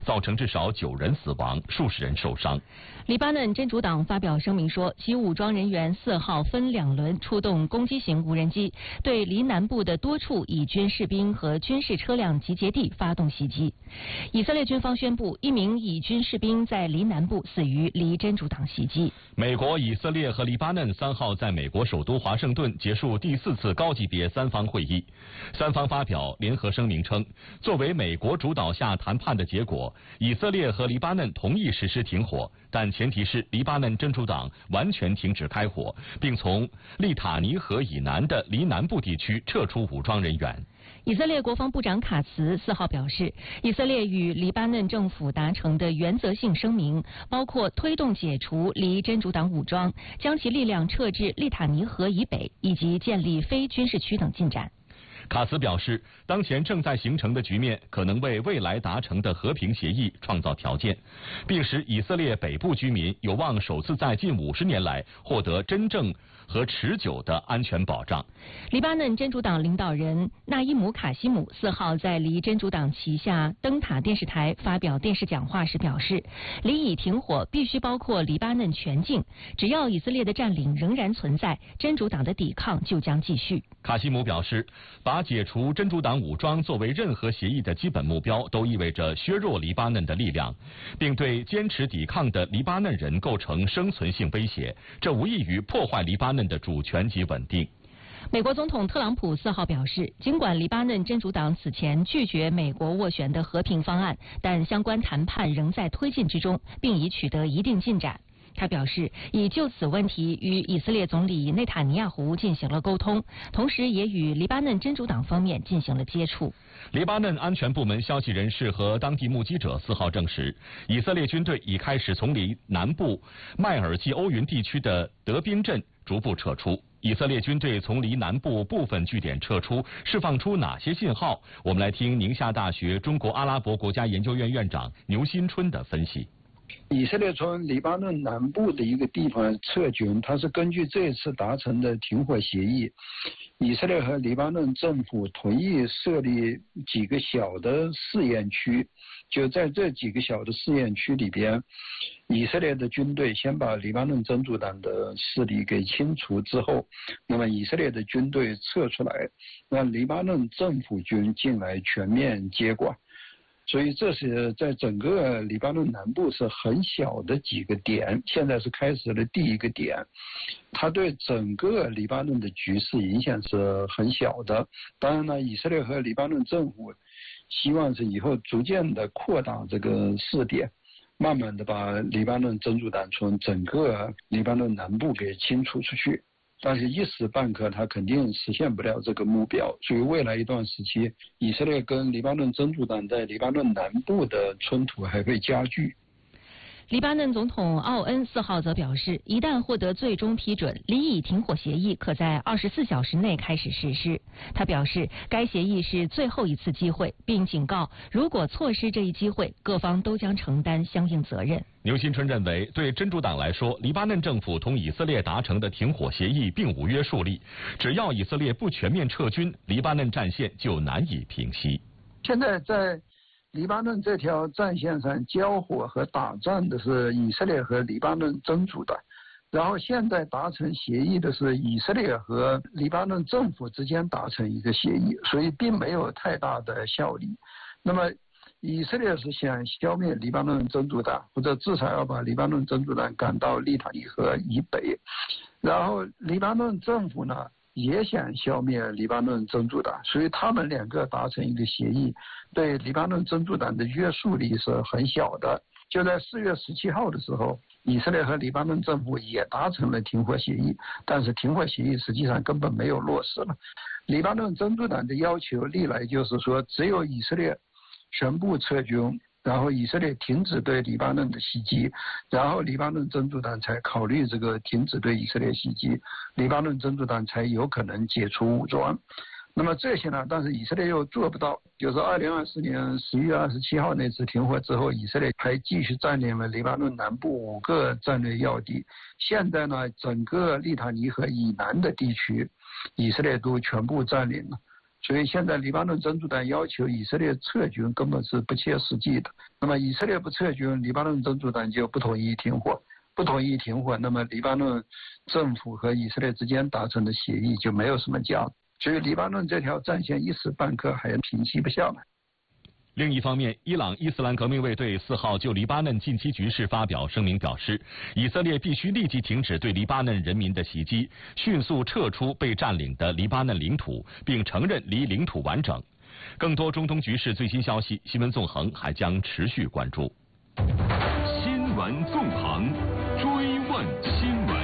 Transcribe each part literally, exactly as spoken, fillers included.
造成至少九人死亡，数十人受伤。 黎巴嫩真主党发表声明说，其武装人员四号分两轮出动攻击型无人机，对黎南部的多处以军士兵和军事车辆集结地发动袭击。以色列军方宣布，一名以军士兵在黎南部死于黎真主党袭击。 美国、以色列和黎巴嫩三号在美国首都华盛顿结束第四次高级别三方会议，三方发表联合声明称，作为美国主导下谈判的结果，以色列和黎巴嫩同意实施停火，但前提是黎巴嫩真主党完全停止开火，并从利塔尼河以南的黎南部地区撤出武装人员。 以色列国防部长卡茨四号表示，以色列与黎巴嫩政府达成的原则性声明包括推动解除黎真主党武装、将其力量撤至利塔尼河以北以及建立非军事区等进展。 卡茨表示，当前正在形成的局面可能为未来达成的和平协议创造条件，并使以色列北部居民有望首次在近五十年来获得真正和持久的安全保障。 黎巴嫩真主党领导人纳伊姆卡西姆四号在黎真主党旗下灯塔电视台发表电视讲话时表示，黎以停火必须包括黎巴嫩全境，只要以色列的占领仍然存在，真主党的抵抗就将继续。 卡西姆表示，把解除真主党武装作为任何协议的基本目标，都意味着削弱黎巴嫩的力量，并对坚持抵抗的黎巴嫩人构成生存性威胁，这无异于破坏黎巴嫩的主权及稳定。 美国总统特朗普四号表示，尽管黎巴嫩真主党此前拒绝美国斡旋的和平方案，但相关谈判仍在推进之中，并已取得一定进展。他表示，已就此问题与以色列总理内塔尼亚胡进行了沟通，同时也与黎巴嫩真主党方面进行了接触。 黎巴嫩安全部门消息人士和当地目击者四号证实，以色列军队已开始从黎南部麦尔济欧云地区的德宾镇逐步撤出。以色列军队从黎南部部分据点撤出，释放出哪些信号？我们来听宁夏大学中国阿拉伯国家研究院院长牛新春的分析。 以色列从黎巴嫩南部的一个地方撤军，它是根据这次达成的停火协议，以色列和黎巴嫩政府同意设立几个小的试验区，就在这几个小的试验区里边，以色列的军队先把黎巴嫩真主党的势力给清除之后，那么以色列的军队撤出来，让黎巴嫩政府军进来全面接管。所以这是在整个黎巴嫩南部是很小的几个点，现在是开始了第一个点，它对整个黎巴嫩的局势影响是很小的。当然呢，以色列和黎巴嫩政府希望是以后逐渐的扩大这个试点，慢慢的把黎巴嫩真主党从整个黎巴嫩南部给清除出去。但是一时半刻他肯定实现不了这个目标，所以未来一段时期，以色列跟黎巴嫩真主党在黎巴嫩南部的冲突还会加剧。 黎巴嫩总统奥恩四号则表示，一旦获得最终批准，黎以停火协议可在二十四小时内开始实施。他表示，该协议是最后一次机会，并警告，如果错失这一机会，各方都将承担相应责任。 牛新春认为，对真主党来说，黎巴嫩政府同以色列达成的停火协议并无约束力，只要以色列不全面撤军，黎巴嫩战线就难以平息。 现在在黎巴嫩这条战线上交火和打仗的是以色列和黎巴嫩真主党，然后现在达成协议的是以色列和黎巴嫩政府之间达成一个协议，所以并没有太大的效力。那么以色列是想消灭黎巴嫩真主党，或者至少要把黎巴嫩真主党赶到利塔尼河以北，然后黎巴嫩政府呢也想消灭黎巴嫩真主党，所以他们两个达成一个协议，对黎巴嫩真主党的约束力是很小的。就在四月十七号的时候，以色列和黎巴嫩政府也达成了停火协议，但是停火协议实际上根本没有落实了。黎巴嫩真主党的要求历来就是说，只有以色列全部撤军，然后以色列停止对黎巴嫩的袭击，然后黎巴嫩真主党才考虑这个停止对以色列袭击，黎巴嫩真主党才有可能解除武装。那么这些呢，但是以色列又做不到。就是二零二四年十一月二十七号那次停火之后，以色列还继续占领了黎巴嫩南部五个战略要地。现在呢，整个利塔尼河以南的地区，以色列都全部占领了。 所以现在黎巴嫩真主党要求以色列撤军根本是不切实际的。那么以色列不撤军，黎巴嫩真主党就不同意停火，不同意停火，那么黎巴嫩政府和以色列之间达成的协议就没有什么价值。所以黎巴嫩这条战线一时半刻还平息不下来。 另一方面，伊朗伊斯兰革命卫队四号就黎巴嫩近期局势发表声明，表示以色列必须立即停止对黎巴嫩人民的袭击，迅速撤出被占领的黎巴嫩领土，并承认黎领土完整。更多中东局势最新消息，新闻纵横还将持续关注。 新闻纵横，追问新闻。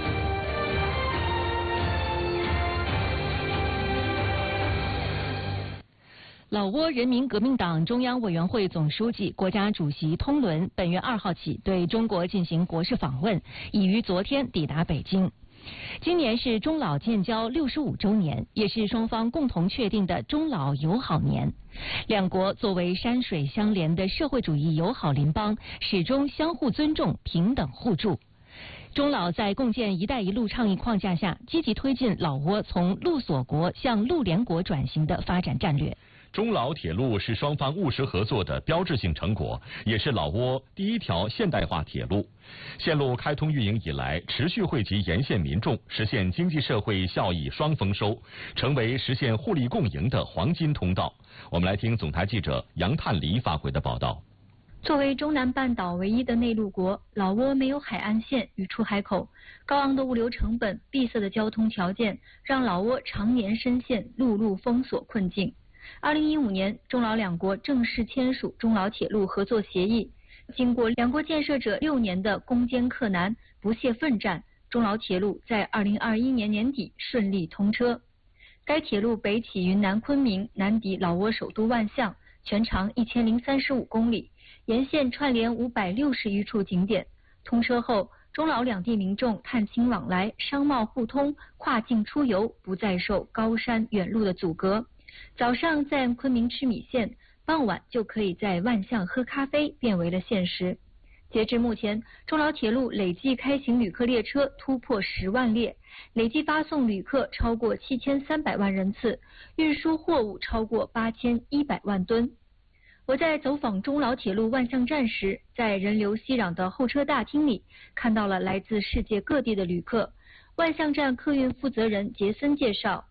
老挝人民革命党中央委员会总书记、国家主席通伦本月二号起对中国进行国事访问，已于昨天抵达北京。今年是中老建交六十五周年，也是双方共同确定的中老友好年。两国作为山水相连的社会主义友好邻邦，始终相互尊重、平等互助。中老在共建“一带一路”倡议框架下，积极推进老挝从陆锁国向陆联国转型的发展战略。 中老铁路是双方务实合作的标志性成果，也是老挝第一条现代化铁路。线路开通运营以来，持续惠及沿线民众，实现经济社会效益双丰收，成为实现互利共赢的黄金通道。我们来听总台记者杨探黎发回的报道。 作为中南半岛唯一的内陆国，老挝没有海岸线与出海口，高昂的物流成本、闭塞的交通条件，让老挝常年深陷陆路封锁困境。二零一五年，中老两国正式签署中老铁路合作协议。经过两国建设者六年的攻坚克难、不懈奋战，中老铁路在二零二一年年底顺利通车。该铁路北起云南昆明，南抵老挝首都万象，全长一千零三十五公里，沿线串联五百六十余处景点。通车后，中老两地民众探亲往来、商贸互通、跨境出游不再受高山远路的阻隔。早上在昆明吃米线，傍晚就可以在万象喝咖啡，变为了现实。截至目前，中老铁路累计开行旅客列车突破十万列，累计发送旅客超过七千三百万人次，运输货物超过八千一百万吨。我在走访中老铁路万象站时，在人流熙攘的候车大厅里，看到了来自世界各地的旅客。万象站客运负责人杰森介绍。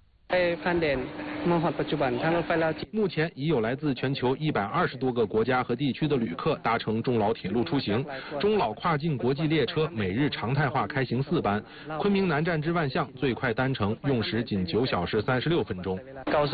目前已有来自全球一百二十多个国家和地区的旅客搭乘中老铁路出行。中老跨境国际列车每日常态化开行四班，昆明南站至万象最快单程用时仅九小时三十六分钟。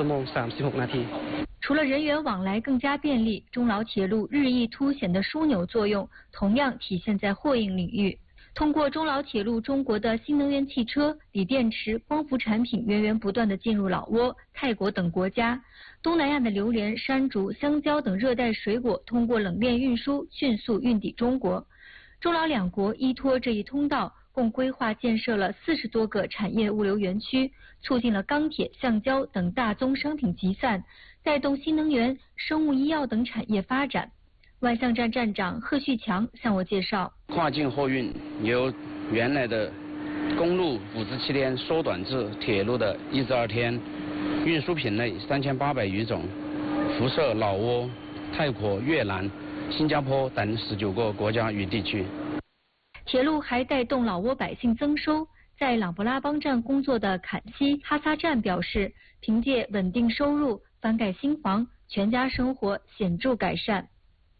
除了人员往来更加便利，中老铁路日益凸显的枢纽作用同样体现在货运领域。通过中老铁路，中国的新能源汽车、锂电池、光伏产品源源不断地进入老挝、泰国等国家。东南亚的榴莲、山竹、香蕉等热带水果通过冷链运输迅速运抵中国。中老两国依托这一通道，共规划建设了四十多个产业物流园区，促进了钢铁、橡胶等大宗商品集散，带动新能源、生物医药等产业发展。万象站站长贺旭强向我介绍， 跨境货运由原来的公路五至七天缩短至铁路的一至二天，运输品类三千八百余种，辐射老挝、泰国、越南、新加坡等十九个国家与地区。 铁路还带动老挝百姓增收。在朗布拉邦站工作的坎西哈萨站表示，凭借稳定收入，翻盖新房，全家生活显著改善。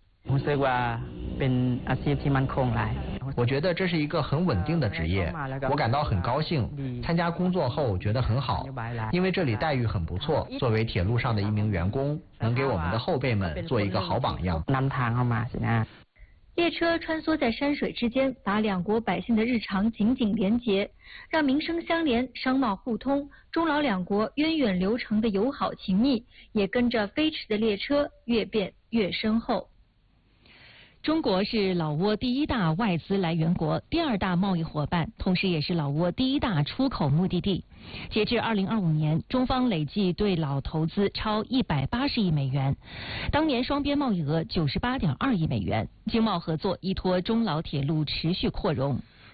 我觉得这是一个很稳定的职业，我感到很高兴。参加工作后觉得很好，因为这里待遇很不错。作为铁路上的一名员工，能给我们的后辈们做一个好榜样。 列车穿梭在山水之间，把两国百姓的日常紧紧连结，让民生相连、商贸互通。中老两国源远流长的友好情谊，也跟着飞驰的列车越变越深厚。 中国是老挝第一大外资来源国，第二大贸易伙伴，同时也是老挝第一大出口目的地。截至二零二五年，中方累计对老投资超一百八十亿美元，当年双边贸易额九十八点二亿美元，经贸合作依托中老铁路持续扩容。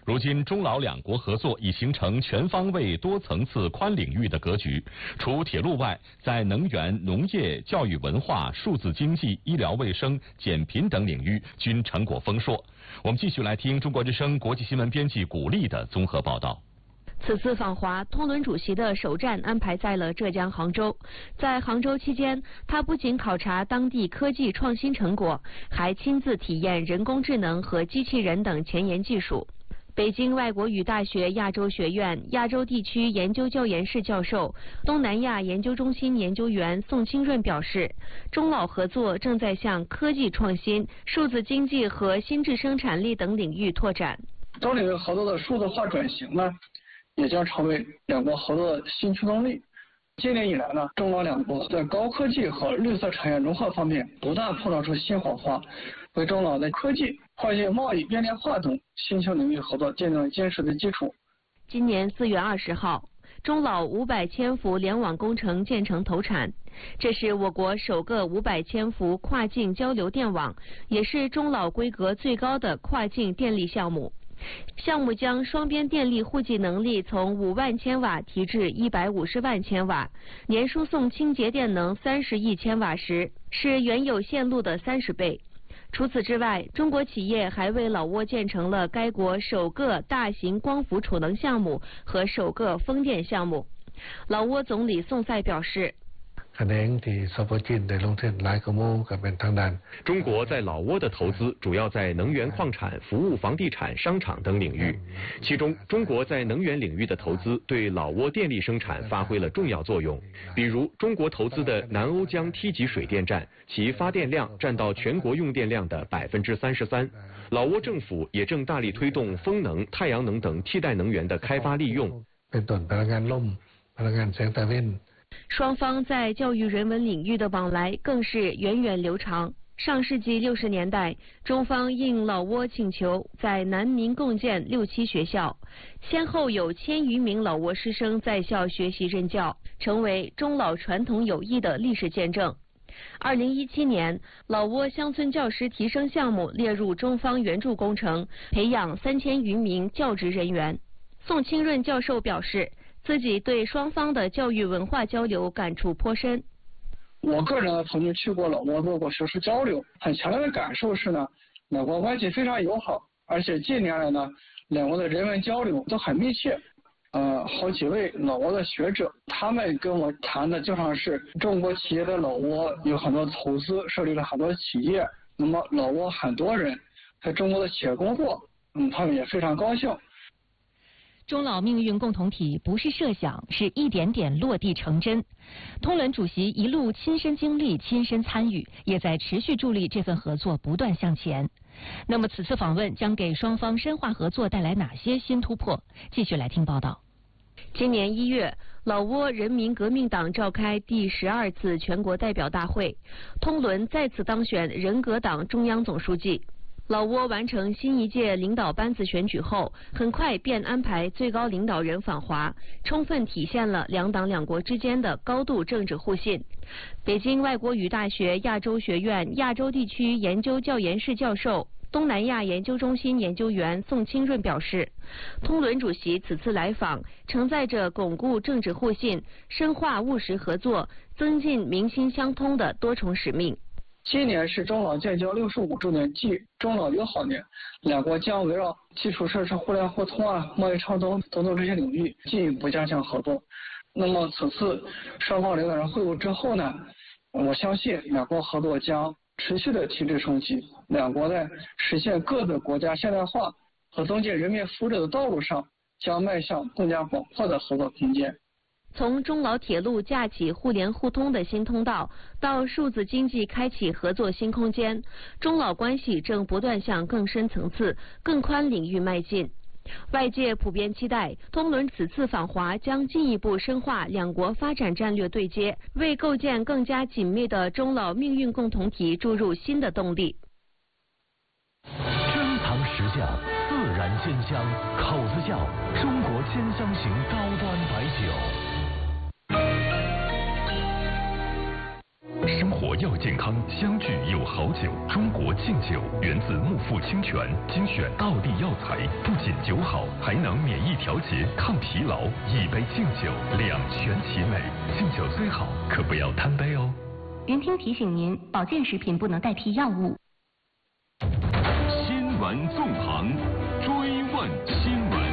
如今，中老两国合作已形成全方位、多层次、宽领域的格局。除铁路外，在能源、农业、教育文化、数字经济、医疗卫生、减贫等领域均成果丰硕。我们继续来听中国之声国际新闻编辑古丽的综合报道。 此次访华，通伦主席的首站安排在了浙江杭州。在杭州期间，他不仅考察当地科技创新成果，还亲自体验人工智能和机器人等前沿技术。北京外国语大学亚洲学院亚洲地区研究教研室教授、东南亚研究中心研究员宋清润表示，中老合作正在向科技创新、数字经济和新质生产力等领域拓展。 多领域合作的数字化转型呢，也将成为两国合作的新驱动力。今年以来呢，中老两国在高科技和绿色产业融合方面不断碰撞出新火花，为中老的科技、跨境贸易、便利化等新兴领域合作奠定了坚实的基础。 今年四月二十号，中老五百千伏联网工程建成投产，这是我国首个五百千伏跨境交流电网，也是中老规格最高的跨境电力项目。项目将双边电力互计能力从五万千瓦提至一百五十万千瓦，年输送清洁电能三十亿千瓦时，是原有线路的三十倍。除此之外，中国企业还为老挝建成了该国首个大型光伏储能项目和首个风电项目。老挝总理宋赛表示， 中国在老挝的投资主要在能源、矿产、服务、房地产、商场等领域，其中中国在能源领域的投资对老挝电力生产发挥了重要作用。比如，中国投资的南瓯江梯级水电站，其发电量占到全国用电量的百分之三十三。老挝政府也正大力推动风能、太阳能等替代能源的开发利用。 双方在教育人文领域的往来更是源远流长。上世纪六十年代，中方应老挝请求，在南宁共建六期学校，先后有千余名老挝师生在校学习任教，成为中老传统友谊的历史见证。二零一七年，老挝乡村教师提升项目列入中方援助工程，培养三千余名教职人员。宋清润教授表示，自己对双方的教育文化交流感触颇深。 我个人呢曾经去过老挝做过学术交流，很强烈的感受是呢，两国关系非常友好，而且近年来呢，两国的人文交流都很密切。呃，好几位老挝的学者，他们跟我谈的就像是中国企业在老挝有很多投资，设立了很多企业，那么老挝很多人在中国的企业工作，嗯，他们也非常高兴。 中老命运共同体不是设想，是一点点落地成真。通伦主席一路亲身经历、亲身参与，也在持续助力这份合作不断向前。那么此次访问将给双方深化合作带来哪些新突破？继续来听报道。 今年一月，老挝人民革命党召开第十二次全国代表大会，通伦再次当选人革党中央总书记。老挝完成新一届领导班子选举后，很快便安排最高领导人访华，充分体现了两党两国之间的高度政治互信。北京外国语大学亚洲学院亚洲地区研究教研室教授、东南亚研究中心研究员宋清润表示，通伦主席此次来访，承载着巩固政治互信、深化务实合作、增进民心相通的多重使命。 今年是中老建交六十五周年暨中老友好年，两国将围绕基础设施互联互通啊、贸易畅通等等这些领域进一步加强合作。那么此次双方领导人会晤之后呢，我相信两国合作将持续的提质升级，两国在实现各自国家现代化和增进人民福祉的道路上将迈向更加广阔的合作空间。 从中老铁路架起互联互通的新通道，到数字经济开启合作新空间，中老关系正不断向更深层次、更宽领域迈进。外界普遍期待，通伦此次访华将进一步深化两国发展战略对接，为构建更加紧密的中老命运共同体注入新的动力。 珍藏实窖，自然鲜香，口子窖，中国鲜香型高端白酒。生活要健康，相聚有好酒。中国劲酒源自木富清泉，精选道地药材，不仅酒好，还能免疫调节、抗疲劳。一杯劲酒，两全其美。劲酒虽好，可不要贪杯哦。 云听提醒您，保健食品不能代替药物。 新闻纵横，追问新闻。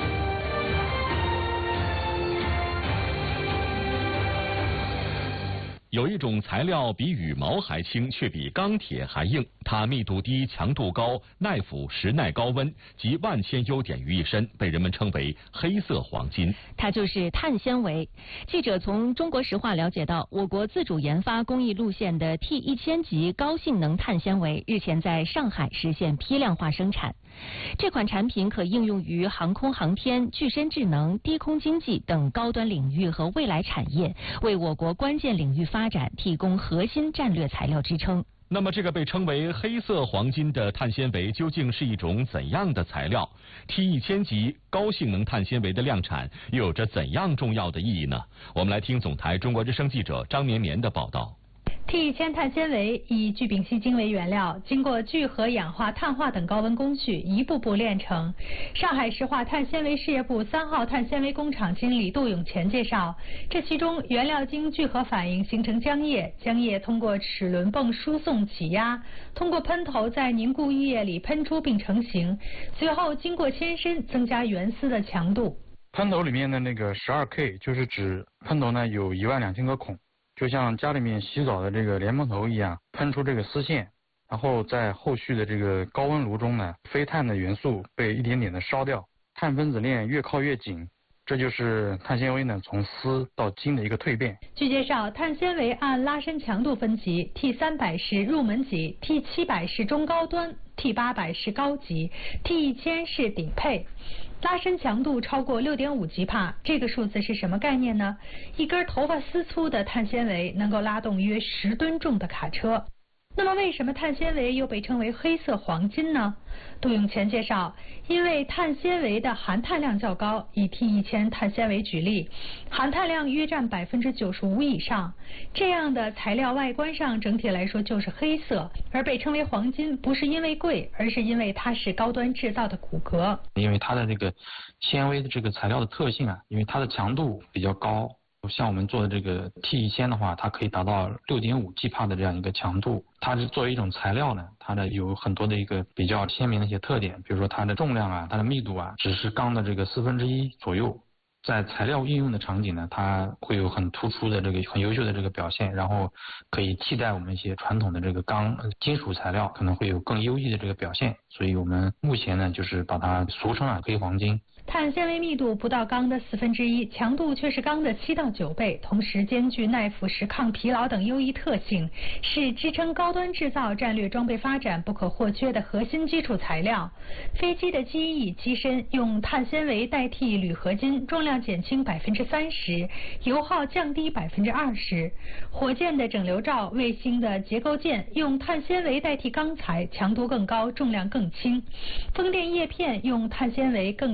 有一种材料比羽毛还轻，却比钢铁还硬。它密度低、强度高、耐腐蚀、耐高温，集万千优点于一身，被人们称为黑色黄金。 它就是碳纤维。记者从中国石化了解到，我国自主研发工艺路线的 T 一千级高性能碳纤维日前在上海实现批量化生产。这款产品可应用于航空航天、具身智能、低空经济等高端领域和未来产业，为我国关键领域发展提供核心战略材料支撑。 那么，这个被称为黑色黄金的碳纤维究竟是一种怎样的材料 ？T 一千级高性能碳纤维的量产又有着怎样重要的意义呢？我们来听总台中国之声记者张绵绵的报道。 T 一千碳纤维以聚丙烯腈为原料，经过聚合、氧化、碳化等高温工序，一步步炼成。上海石化碳纤维事业部三号碳纤维工厂经理杜永乾介绍，这其中原料经聚合反应形成浆液，浆液通过齿轮泵输送挤压，通过喷头在凝固浴液里喷出并成型，随后经过牵伸增加原丝的强度。 喷头里面的那个 十二 K 就是指喷头呢有一万两千个孔。就像家里面洗澡的这个莲蓬头一样，喷出这个丝线，然后在后续的这个高温炉中呢，非碳的元素被一点点的烧掉，碳分子链越靠越紧，这就是碳纤维呢从丝到金的一个蜕变。 据介绍，碳纤维按拉伸强度分级 ，T 三百是入门级 ，T 七百是中高端 ，T 八百是高级 ，T 一千是顶配。拉伸强度超过 六点五 吉帕，这个数字是什么概念呢？一根头发丝粗的碳纤维能够拉动约十吨重的卡车。那么为什么碳纤维又被称为黑色黄金呢？杜永乾介绍，因为碳纤维的含碳量较高，以 T 一千碳纤维举例，含碳量约占百分之九十五以上，这样的材料外观上整体来说就是黑色，而被称为黄金不是因为贵，而是因为它是高端制造的骨骼。 因为它的这个纤维的这个材料的特性啊，因为它的强度比较高。像我们做的这个 T 一千的话，它可以达到 六点五 吉帕的这样一个强度。它是作为一种材料呢，它的有很多的一个比较鲜明的一些特点，比如说它的重量啊，它的密度啊，只是钢的这个四分之一左右。在材料应用的场景呢，它会有很突出的这个很优秀的这个表现，然后可以替代我们一些传统的这个钢金属材料，可能会有更优异的这个表现。所以我们目前呢，就是把它俗称啊黑黄金。 碳纤维密度不到钢的四分之一，强度却是钢的七到九倍，同时兼具耐腐蚀、抗疲劳等优异特性，是支撑高端制造战略装备发展不可或缺的核心基础材料。飞机的机翼、机身用碳纤维代替铝合金，重量减轻百分之三十，油耗降低百分之二十。火箭的整流罩、卫星的结构件用碳纤维代替钢材，强度更高，重量更轻。风电叶片用碳纤维更